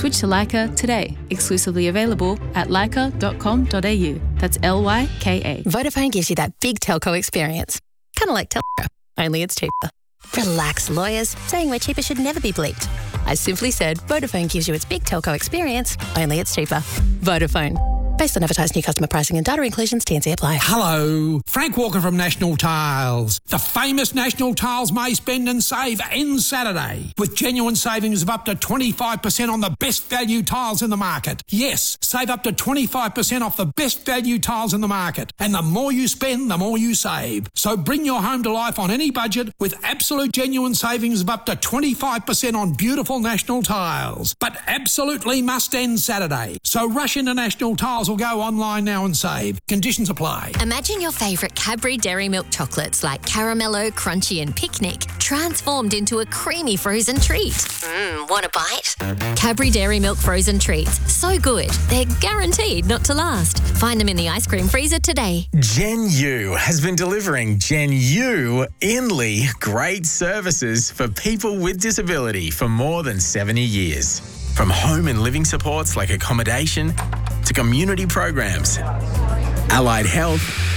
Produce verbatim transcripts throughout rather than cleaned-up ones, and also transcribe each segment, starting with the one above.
Switch to Leica today. Exclusively available at leica dot com dot a u. That's L Y K A. Vodafone gives you that big telco experience. Kind of like telco, only it's cheaper. Relax, lawyers. Saying we're cheaper should never be bleeped. I simply said Vodafone gives you its big telco experience, only it's cheaper. Vodafone. Based on advertised new customer pricing and data inclusions, T and C apply. Hello, Frank Walker from National Tiles. The famous National Tiles May Spend and Save ends Saturday with genuine savings of up to twenty-five percent on the best value tiles in the market. Yes, save up to twenty-five percent off the best value tiles in the market. And the more you spend, the more you save. So bring your home to life on any budget with absolute genuine savings of up to twenty-five percent on beautiful National Tiles. But absolutely must end Saturday. So rush into National Tiles or go online now and save. Conditions apply. Imagine your favourite Cadbury Dairy Milk chocolates like Caramello, Crunchy and Picnic transformed into a creamy frozen treat. Mmm, want a bite? Cadbury Dairy Milk frozen treats. So good, they're guaranteed not to last. Find them in the ice cream freezer today. Gen U has been delivering Gen U Inly great services for people with disability for more than seventy years. From home and living supports like accommodation to community programs, allied health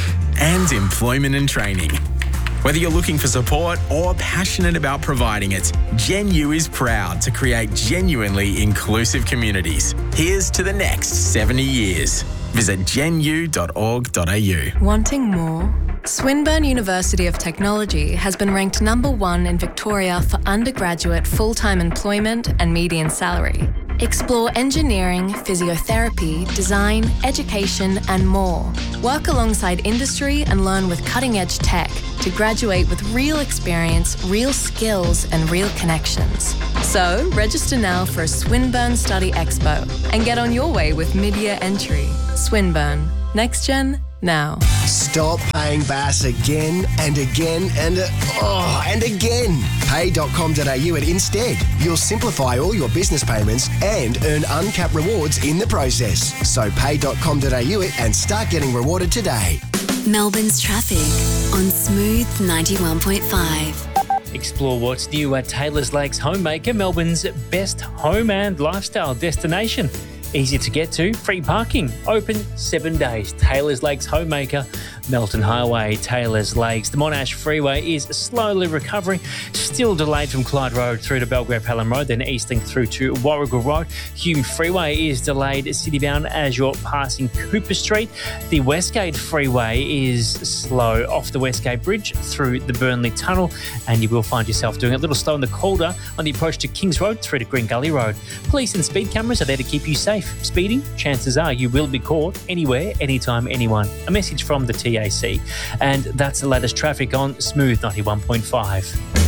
and employment and training. Whether you're looking for support or passionate about providing it, Gen U is proud to create genuinely inclusive communities. Here's to the next seventy years. Visit gen u dot org dot a u. Wanting more? Swinburne University of Technology has been ranked number one in Victoria for undergraduate full-time employment and median salary. Explore engineering, physiotherapy, design, education and more. Work alongside industry and learn with cutting-edge tech to graduate with real experience, real skills and real connections. So, register now for a Swinburne Study Expo and get on your way with mid-year entry. Swinburne. Next Gen, now. Stop paying Bass again and again and uh, oh, and again. pay dot com dot a u at Instead. You'll simplify all your business payments and earn uncapped rewards in the process. So pay dot com dot a u it and start getting rewarded today. Melbourne's traffic on Smooth ninety-one point five. Explore what's new at Taylor's Lakes Homemaker, Melbourne's best home and lifestyle destination. Easy to get to, free parking, open seven days. Taylor's Lakes Homemaker, Melton Highway, Taylor's Lakes. The Monash Freeway is slowly recovering, still delayed from Clyde Road through to Belgrave Pelham Road, then easting through to Warrigal Road. Hume Freeway is delayed citybound as you're passing Cooper Street. The Westgate Freeway is slow off the Westgate Bridge through the Burnley Tunnel, and you will find yourself doing a little slow in the Calder on the approach to Kings Road through to Green Gully Road. Police and speed cameras are there to keep you safe. Speeding, chances are you will be caught anywhere, anytime, anyone. A message from the T A C. And that's the latest traffic on Smooth ninety-one point five.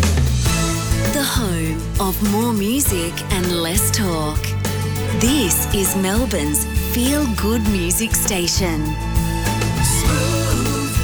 The home of more music and less talk. This is Melbourne's feel-good music station. Smooth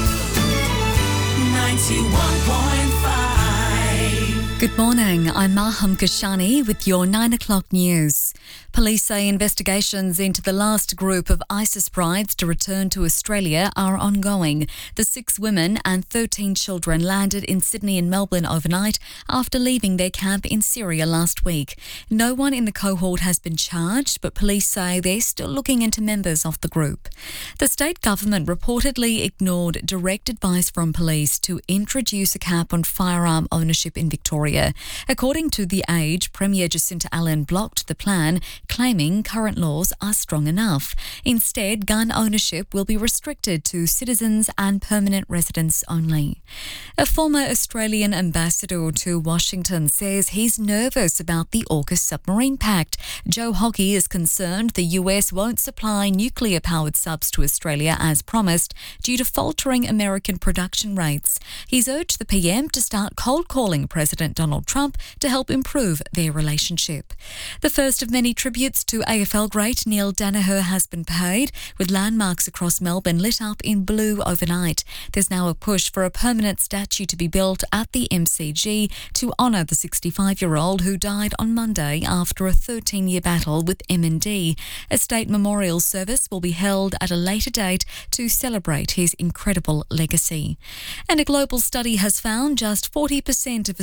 ninety-one point five. Good morning, I'm Maham Kashani with your nine o'clock news. Police say investigations into the last group of ISIS brides to return to Australia are ongoing. The six women and thirteen children landed in Sydney and Melbourne overnight after leaving their camp in Syria last week. No one in the cohort has been charged, but police say they're still looking into members of the group. The state government reportedly ignored direct advice from police to introduce a cap on firearm ownership in Victoria. According to The Age, Premier Jacinta Allen blocked the plan, claiming current laws are strong enough. Instead, gun ownership will be restricted to citizens and permanent residents only. A former Australian ambassador to Washington says he's nervous about the AUKUS submarine pact. Joe Hockey is concerned the U S won't supply nuclear-powered subs to Australia as promised due to faltering American production rates. He's urged the P M to start cold-calling President Donald Trump to help improve their relationship. The first of many tributes to A F L great Neil Danaher has been paid, with landmarks across Melbourne lit up in blue overnight. There's now a push for a permanent statue to be built at the M C G to honour the sixty-five-year-old who died on Monday after a thirteen-year battle with M N D. A state memorial service will be held at a later date to celebrate his incredible legacy. And a global study has found just forty percent of Australian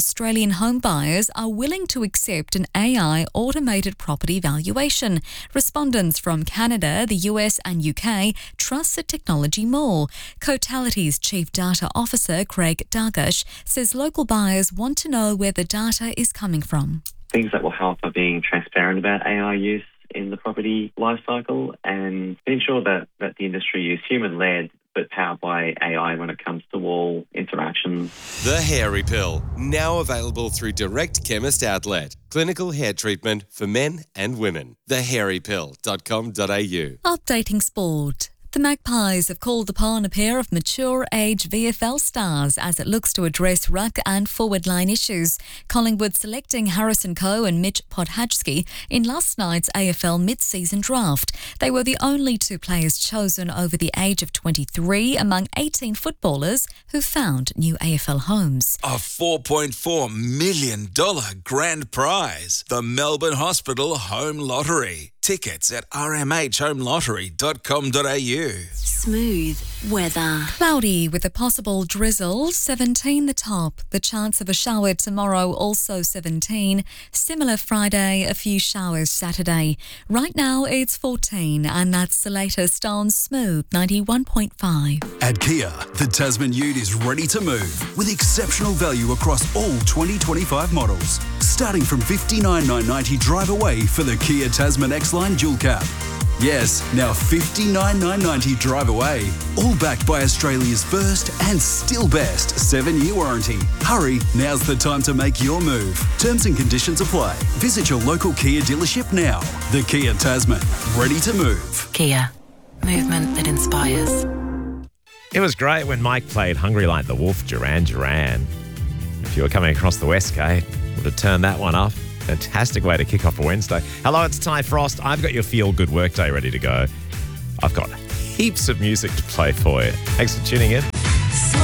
Australian home buyers are willing to accept an A I automated property valuation. Respondents from Canada, the U S and U K trust the technology more. Cotality's Chief Data Officer, Craig Dargush, says local buyers want to know where the data is coming from. Things that will help are being transparent about A I use in the property lifecycle and ensure that, that the industry is human-led but powered by A I when it comes to all interactions. The Hairy Pill, now available through Direct Chemist Outlet. Clinical hair treatment for men and women. the hairy pill dot com dot a u. Updating sport. The Magpies have called upon a pair of mature age V F L stars as it looks to address ruck and forward line issues. Collingwood selecting Harrison Coe and Mitch Podhajski in last night's A F L mid-season draft. They were the only two players chosen over the age of twenty-three among eighteen footballers who found new A F L homes. A four point four million dollars grand prize. The Melbourne Hospital Home Lottery. Tickets at r m h home lottery dot com dot a u. Smooth weather. Cloudy with a possible drizzle, seventeen the top. The chance of a shower tomorrow, also seventeen. Similar Friday, a few showers Saturday. Right now it's fourteen, and that's the latest on Smooth ninety-one point five. At Kia, the Tasman Ute is ready to move with exceptional value across all twenty twenty-five models. Starting from fifty-nine thousand nine hundred ninety drive away for the Kia Tasman X-Line Dual Cab. Yes, now fifty-nine thousand nine hundred ninety drive away. All backed by Australia's first and still best seven-year warranty. Hurry, now's the time to make your move. Terms and conditions apply. Visit your local Kia dealership now. The Kia Tasman, ready to move. Kia, movement that inspires. It was great when Mike played Hungry Like the Wolf, Duran Duran. If you were coming across the West Gate, would have turned that one up. Fantastic way to kick off a Wednesday. Hello, it's Ty Frost. I've got your feel-good workday ready to go. I've got heaps of music to play for you. Thanks for tuning in.